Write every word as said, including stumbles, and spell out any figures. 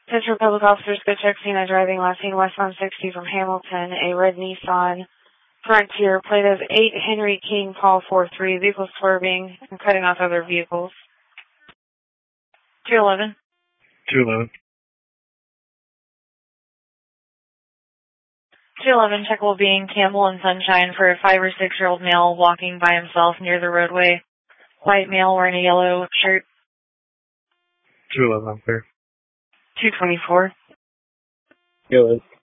Central Public Officers, go check scene. Driving last seen westbound sixty from Hamilton, a red Nissan Frontier, plate of eight Henry King, Paul four three, vehicle swerving and cutting off other vehicles. two eleven. two eleven. two eleven, check will be in Campbell and Sunshine for a five or six year old male walking by himself near the roadway. White male wearing a yellow shirt. two eleven, I'm clear. two twenty-four. Go ahead.